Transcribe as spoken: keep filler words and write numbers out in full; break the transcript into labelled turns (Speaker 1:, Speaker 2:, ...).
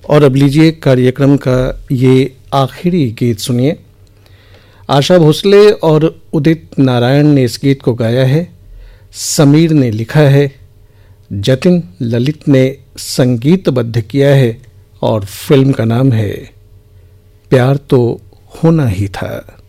Speaker 1: और अब लीजिए कार्यक्रम का ये आखिरी गीत सुनिए। आशा भोसले और उदित नारायण ने इस गीत को गाया है, समीर ने लिखा है, जतिन ललित ने संगीतबद्ध किया है और फिल्म का नाम है प्यार तो होना ही था।